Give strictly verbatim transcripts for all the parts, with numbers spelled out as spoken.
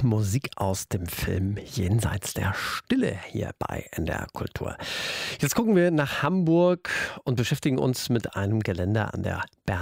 Musik aus dem Film Jenseits der Stille hier bei N D R Kultur. Jetzt gucken wir nach Hamburg und beschäftigen uns mit einem Geländer an der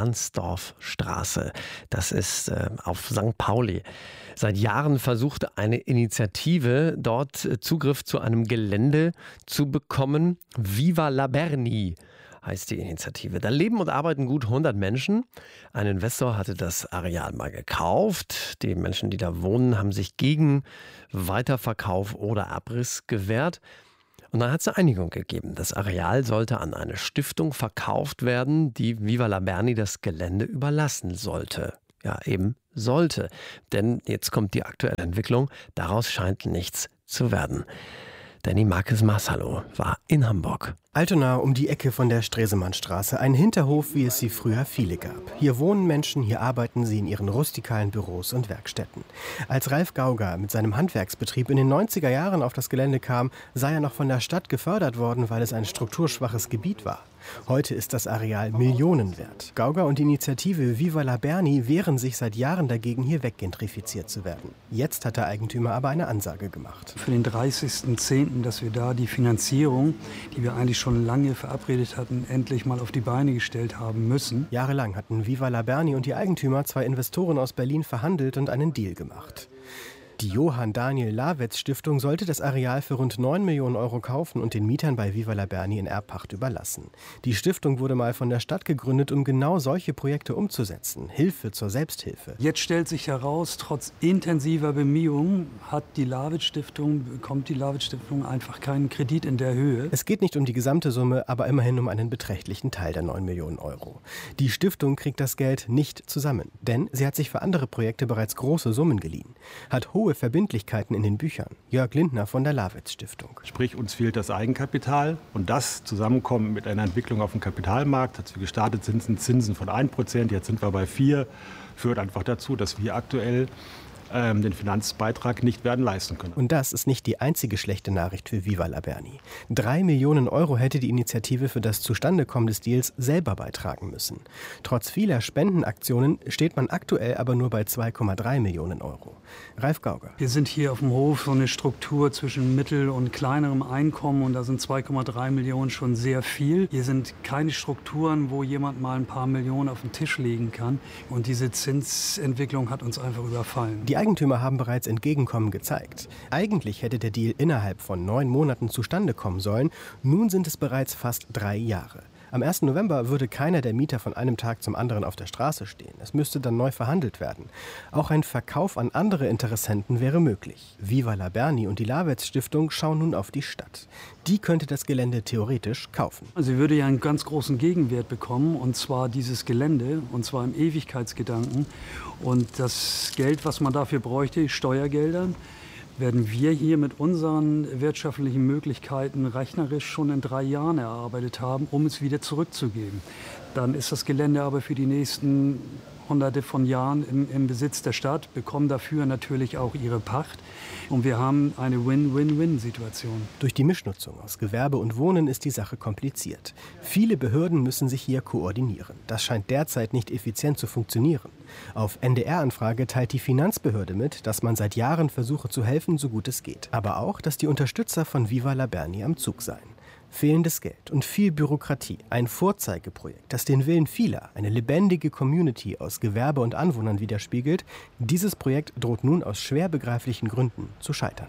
Bernsdorfstraße. Das ist äh, auf Sankt Pauli. Seit Jahren versucht eine Initiative, dort Zugriff zu einem Gelände zu bekommen. Viva la Berni heißt die Initiative. Da leben und arbeiten gut hundert Menschen. Ein Investor hatte das Areal mal gekauft. Die Menschen, die da wohnen, haben sich gegen Weiterverkauf oder Abriss gewehrt. Und dann hat es eine Einigung gegeben. Das Areal sollte an eine Stiftung verkauft werden, die Viva la Berni das Gelände überlassen sollte. Ja, eben sollte. Denn jetzt kommt die aktuelle Entwicklung. Daraus scheint nichts zu werden. Danny Marques Marsalo war in Hamburg. Altona um die Ecke von der Stresemannstraße. Ein Hinterhof, wie es sie früher viele gab. Hier wohnen Menschen, hier arbeiten sie in ihren rustikalen Büros und Werkstätten. Als Ralf Gauger mit seinem Handwerksbetrieb in den neunziger Jahren auf das Gelände kam, sei er noch von der Stadt gefördert worden, weil es ein strukturschwaches Gebiet war. Heute ist das Areal Millionen wert. Gauger und die Initiative Viva la Berni wehren sich seit Jahren dagegen, hier weggentrifiziert zu werden. Jetzt hat der Eigentümer aber eine Ansage gemacht. Für den dreißigsten zehnten, dass wir da die Finanzierung, die wir eigentlich schon lange verabredet hatten, endlich mal auf die Beine gestellt haben müssen. Jahrelang hatten Viva la Berni und die Eigentümer, zwei Investoren aus Berlin, verhandelt und einen Deal gemacht. Die Johann Daniel Lawetz Stiftung sollte das Areal für rund neun Millionen Euro kaufen und den Mietern bei Viva la Berni in Erbpacht überlassen. Die Stiftung wurde mal von der Stadt gegründet, um genau solche Projekte umzusetzen. Hilfe zur Selbsthilfe. Jetzt stellt sich heraus, trotz intensiver Bemühungen hat die Lawetz Stiftung, bekommt die Lawetz Stiftung einfach keinen Kredit in der Höhe. Es geht nicht um die gesamte Summe, aber immerhin um einen beträchtlichen Teil der neun Millionen Euro. Die Stiftung kriegt das Geld nicht zusammen, denn sie hat sich für andere Projekte bereits große Summen geliehen. Hat hohe Verbindlichkeiten in den Büchern. Jörg Lindner von der Lawetz Stiftung. Sprich, uns fehlt das Eigenkapital und das Zusammenkommen mit einer Entwicklung auf dem Kapitalmarkt, als wir gestartet sind, sind Zinsen von ein Prozent, jetzt sind wir bei vier, führt einfach dazu, dass wir aktuell ähm, den Finanzbeitrag nicht werden leisten können. Und das ist nicht die einzige schlechte Nachricht für Viva la Berni. Drei Millionen Euro hätte die Initiative für das Zustandekommen des Deals selber beitragen müssen. Trotz vieler Spendenaktionen steht man aktuell aber nur bei zwei Komma drei Millionen Euro. Ralf Gauger. Wir sind hier auf dem Hof so eine Struktur zwischen mittel- und kleinerem Einkommen und da sind zwei Komma drei Millionen schon sehr viel. Hier sind keine Strukturen, wo jemand mal ein paar Millionen auf den Tisch legen kann und diese Zinsentwicklung hat uns einfach überfallen. Die Eigentümer haben bereits Entgegenkommen gezeigt. Eigentlich hätte der Deal innerhalb von neun Monaten zustande kommen sollen. Nun sind es bereits fast drei Jahre. Am ersten November würde keiner der Mieter von einem Tag zum anderen auf der Straße stehen. Es müsste dann neu verhandelt werden. Auch ein Verkauf an andere Interessenten wäre möglich. Viva la Berni und die Lawetz Stiftung schauen nun auf die Stadt. Die könnte das Gelände theoretisch kaufen. Sie würde ja einen ganz großen Gegenwert bekommen, und zwar dieses Gelände, und zwar im Ewigkeitsgedanken. Und das Geld, was man dafür bräuchte, Steuergeldern, werden wir hier mit unseren wirtschaftlichen Möglichkeiten rechnerisch schon in drei Jahren erarbeitet haben, um es wieder zurückzugeben. Dann ist das Gelände aber für die nächsten Hunderte von Jahren im, im Besitz der Stadt, bekommen dafür natürlich auch ihre Pacht. Und wir haben eine Win-Win-Win-Situation. Durch die Mischnutzung aus Gewerbe und Wohnen ist die Sache kompliziert. Viele Behörden müssen sich hier koordinieren. Das scheint derzeit nicht effizient zu funktionieren. Auf N D R-Anfrage teilt die Finanzbehörde mit, dass man seit Jahren versuche zu helfen, so gut es geht. Aber auch, dass die Unterstützer von Viva la Berni am Zug seien. Fehlendes Geld und viel Bürokratie. Ein Vorzeigeprojekt, das den Willen vieler, eine lebendige Community aus Gewerbe und Anwohnern widerspiegelt. Dieses Projekt droht nun aus schwer begreiflichen Gründen zu scheitern.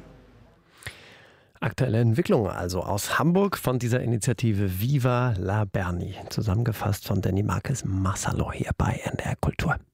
Aktuelle Entwicklung also aus Hamburg von dieser Initiative Viva la Berni. Zusammengefasst von Danny Marques Marsalo hier bei N D R Kultur.